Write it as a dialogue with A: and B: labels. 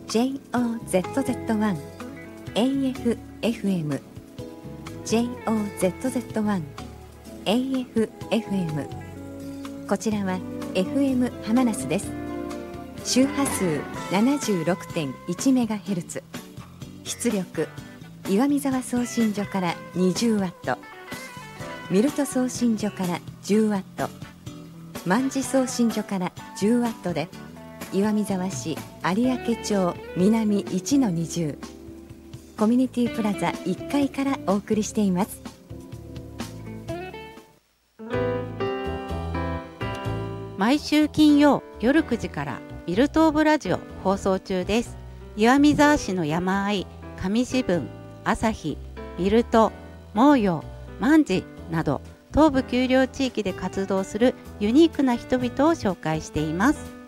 A: JOZZ1 AFFM JOZZ1 AFFM こちらは FM ハマナスです。周波数 76.1MHz、 出力岩見沢送信所から 20W、 ミルト送信所から 10W、 万事送信所から 10W で岩見沢市有明町南 1-20 コミュニティプラザ1階からお送りしています。
B: 毎週金曜夜9時からビルトーブラジオ放送中です。岩見沢市の山あい、上志分、朝日、ビルト、毛陽、万事など東部丘陵地域で活動するユニークな人々を紹介しています。